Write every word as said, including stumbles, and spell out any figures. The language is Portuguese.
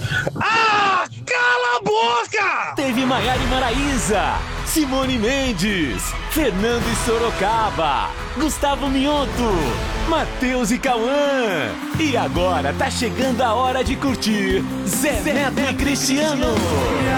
Ah, cala a boca! Teve Maiara e Maraísa, Simone Mendes, Fernando e Sorocaba, Gustavo Mioto, Matheus e Cauã. E agora tá chegando a hora de curtir Zé, Zé Neto e Cristiano.